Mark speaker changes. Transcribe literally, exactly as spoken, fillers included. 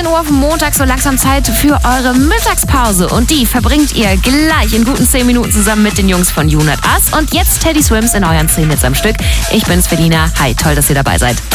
Speaker 1: achtzehn Uhr auf Montag so langsam Zeit für eure Mittagspause. Und die verbringt ihr gleich in guten zehn Minuten zusammen mit den Jungs von Unit Us. Und jetzt Teddy Swims in euren zehn Hits am Stück. Ich bin's, Felina. Hi, toll, dass ihr dabei seid.